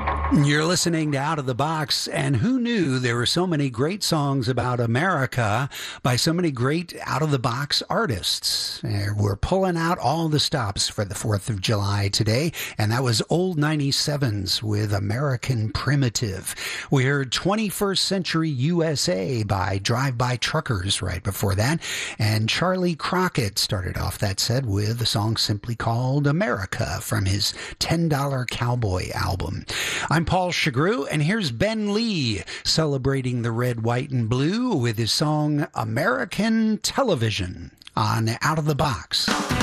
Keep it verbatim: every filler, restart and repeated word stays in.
You're listening to Out of the Box, and who knew there were so many great songs about America by so many great out-of-the-box artists. We're pulling out all the stops for the fourth of July today, and that was Old ninety-sevens with American Primitive. We heard twenty-first Century U S A by Drive-By Truckers right before that, and Charlie Crockett started off that set with a song simply called America from his ten dollar Cowboy album. I'm Paul Chagru, and here's Ben Lee celebrating the red, white, and blue with his song American Television on Out of the Box.